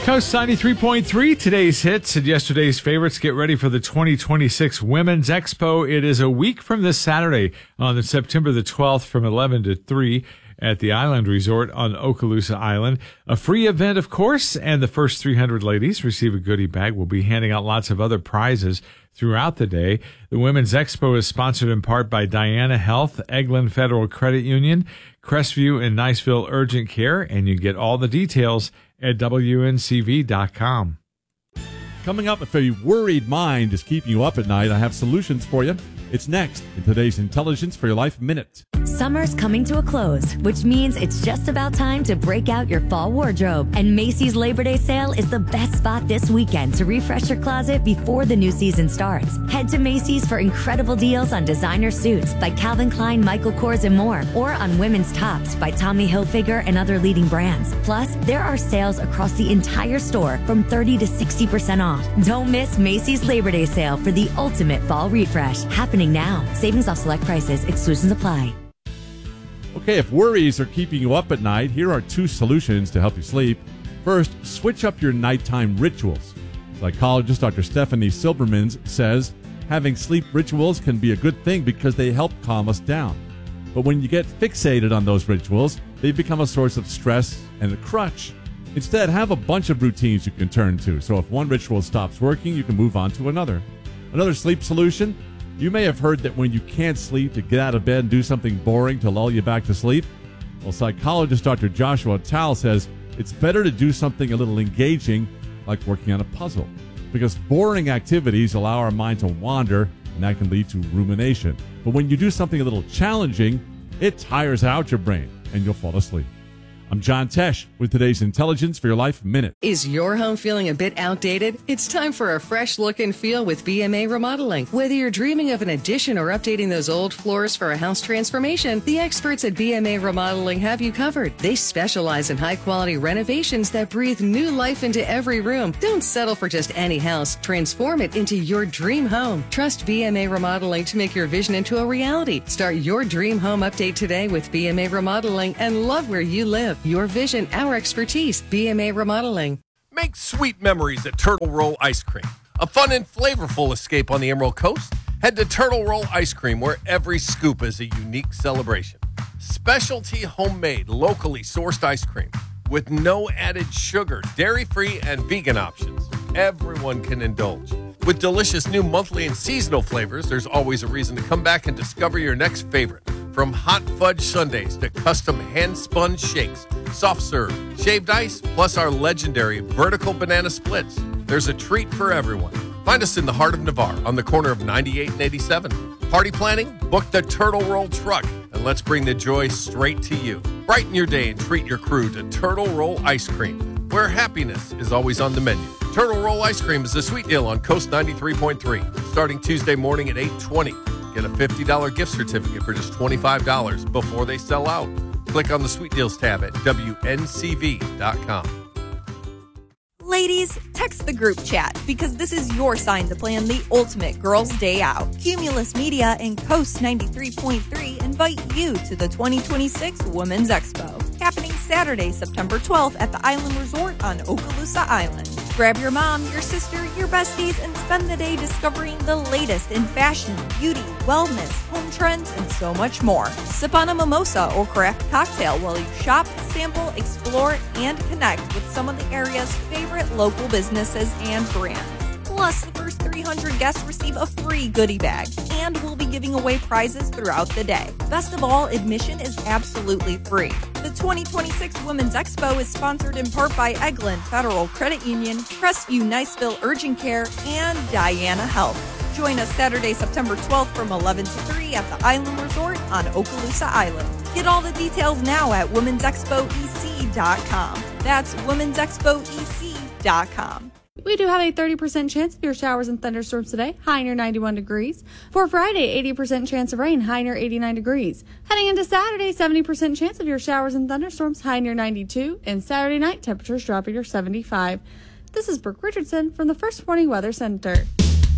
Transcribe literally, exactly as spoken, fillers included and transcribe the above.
Coast ninety-three point three, today's hits and yesterday's favorites. Get ready for the twenty twenty-six Women's Expo. It is a week from this Saturday on September the twelfth from eleven to three at the Island Resort on Okaloosa Island. A free event, of course, and the first three hundred ladies receive a goodie bag. We'll be handing out lots of other prizes throughout the day. The Women's Expo is sponsored in part by Diana Health, Eglin Federal Credit Union, Crestview and Niceville Urgent Care, and you get all the details at W N C V dot com. Coming up, if a worried mind is keeping you up at night, I have solutions for you. It's next in today's Intelligence for Your Life Minute. Summer's coming to a close, which means it's just about time to break out your fall wardrobe. And Macy's Labor Day sale is the best spot this weekend to refresh your closet before the new season starts. Head to Macy's for incredible deals on designer suits by Calvin Klein, Michael Kors, and more, or on women's tops by Tommy Hilfiger and other leading brands. Plus, there are sales across the entire store from thirty to sixty percent off. Don't miss Macy's Labor Day sale for the ultimate fall refresh, happening now. Savings off select prices. Exclusions apply. Okay, if worries are keeping you up at night, here are two solutions to help you sleep. First, switch up your nighttime rituals. Psychologist Doctor Stephanie Silbermans says having sleep rituals can be a good thing because they help calm us down. But when you get fixated on those rituals, they become a source of stress and a crutch. Instead, have a bunch of routines you can turn to, so if one ritual stops working, you can move on to another. Another sleep solution: you may have heard that when you can't sleep, to get out of bed and do something boring to lull you back to sleep. Well, psychologist Doctor Joshua Tal says it's better to do something a little engaging, like working on a puzzle, because boring activities allow our mind to wander, and that can lead to rumination. But when you do something a little challenging, it tires out your brain, and you'll fall asleep. I'm John Tesh with today's Intelligence for Your Life Minute. Is your home feeling a bit outdated? It's time for a fresh look and feel with B M A Remodeling. Whether you're dreaming of an addition or updating those old floors for a house transformation, the experts at B M A Remodeling have you covered. They specialize in high-quality renovations that breathe new life into every room. Don't settle for just any house. Transform it into your dream home. Trust B M A Remodeling to make your vision into a reality. Start your dream home update today with B M A Remodeling and love where you live. Your vision, our expertise. B M A Remodeling. Make sweet memories at Turtle Roll Ice Cream. A fun and flavorful escape on the Emerald Coast. Head to Turtle Roll Ice Cream, where every scoop is a unique celebration. Specialty homemade, locally sourced ice cream with no added sugar, dairy-free, and vegan options. Everyone can indulge. With delicious new monthly and seasonal flavors, there's always a reason to come back and discover your next favorite. From hot fudge sundaes to custom hand-spun shakes, soft serve, shaved ice, plus our legendary vertical banana splits. There's a treat for everyone. Find us in the heart of Navarre on the corner of ninety-eight and eighty-seven. Party planning? Book the Turtle Roll truck, and let's bring the joy straight to you. Brighten your day and treat your crew to Turtle Roll Ice Cream, where happiness is always on the menu. Turtle Roll Ice Cream is a sweet deal on Coast ninety-three point three, starting Tuesday morning at eight twenty. Get a fifty dollars gift certificate for just twenty-five dollars before they sell out. Click on the Sweet Deals tab at W N C V dot com. Ladies, text the group chat because this is your sign to plan the ultimate girls' day out. Cumulus Media and Coast ninety-three point three invite you to the twenty twenty-six Women's Expo, happening Saturday, September twelfth at the Island Resort on Okaloosa Island. Grab your mom, your sister, your besties, and spend the day discovering the latest in fashion, beauty, wellness, home trends, and so much more. Sip on a mimosa or craft cocktail while you shop, sample, explore, and connect with some of the area's favorite local businesses and brands. Plus, the first three hundred guests receive a free goodie bag, and we'll be giving away prizes throughout the day. Best of all, admission is absolutely free. The twenty twenty-six Women's Expo is sponsored in part by Eglin Federal Credit Union, Crestview Niceville Urgent Care, and Diana Health. Join us Saturday, September twelfth from eleven to three at the Island Resort on Okaloosa Island. Get all the details now at womens expo e c dot com. That's womens expo e c dot com. We do have a thirty percent chance of your showers and thunderstorms today, high near ninety-one degrees. For Friday, eighty percent chance of rain, high near eighty-nine degrees. Heading into Saturday, seventy percent chance of your showers and thunderstorms, high near ninety-two. And Saturday night, temperatures dropping near seventy-five. This is Brooke Richardson from the First Warning Weather Center.